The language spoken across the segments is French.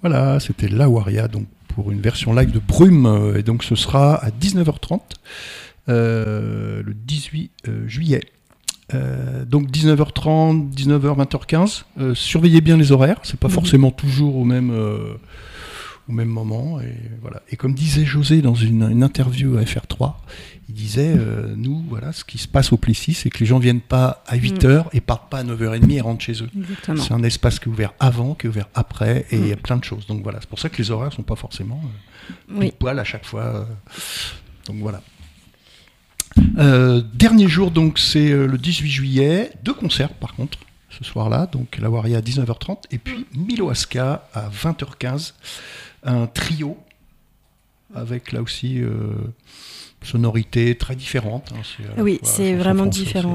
Voilà, c'était La Waria, donc pour une version live de Brume, et donc ce sera à 19h30 le 18 juillet. Donc 19h30, 19h, 20h15. Surveillez bien les horaires, c'est pas forcément toujours au même moment. Et, voilà. Et comme disait José dans une interview à FR3, il disait nous, voilà, ce qui se passe au Plessis, c'est que les gens viennent pas à 8h et partent pas à 9h30 et rentrent chez eux. Exactement. C'est un espace qui est ouvert avant, qui est ouvert après, et il y a plein de choses. Donc voilà, c'est pour ça que les horaires sont pas forcément pile poil à chaque fois. Donc voilà. Dernier jour, donc c'est le 18 juillet, 2 concerts par contre ce soir-là, donc La Waria à 19h30 et puis Milo Aska à 20h15, un trio avec là aussi sonorité très différente. C'est vraiment différent.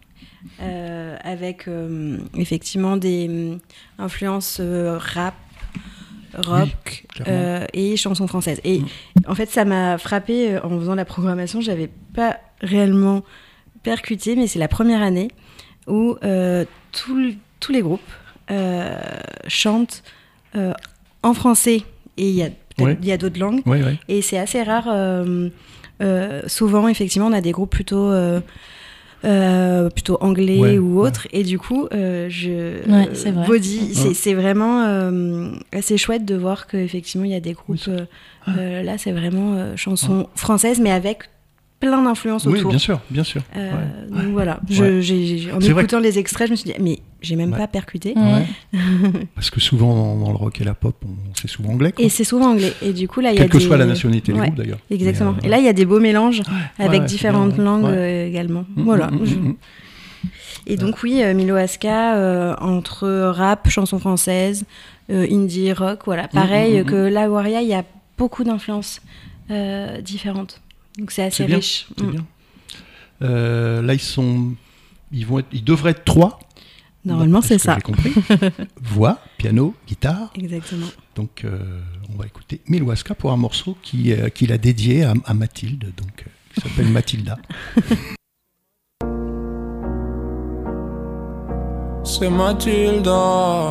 Avec effectivement des influences rap, rock et chansons françaises. Et en fait, ça m'a frappé en faisant la programmation. J'avais pas réellement percuté, mais c'est la première année où tous les groupes chantent en français. Et il y a d'autres langues. Et c'est assez rare. Souvent, effectivement, on a des groupes plutôt anglais ou autres, et du coup c'est Body, c'est vraiment assez chouette de voir qu'effectivement il y a des groupes là c'est vraiment chansons françaises mais avec plein d'influences autour. Oui, bien sûr. Donc voilà, en écoutant les extraits, je me suis dit mais j'ai même pas percuté. Parce que souvent dans le rock et la pop, c'est souvent anglais. Quoi. Et c'est souvent anglais. Et du coup là, il y a quelle que soit la nationalité des groupes d'ailleurs. Exactement. Et là, il y a des beaux mélanges avec différentes langues également. Voilà. Et donc oui, Milo Aska entre rap, chansons françaises, indie, rock, voilà. Pareil que La Waria, il y a beaucoup d'influences différentes. Donc c'est assez riche. C'est bien. Là, ils devraient être 3. Normalement, c'est ça. J'ai compris. Voix, piano, guitare. Exactement. Donc, on va écouter Milo Aska pour un morceau qu'il a dédié à Mathilde, donc qui s'appelle Mathilda. C'est Mathilda.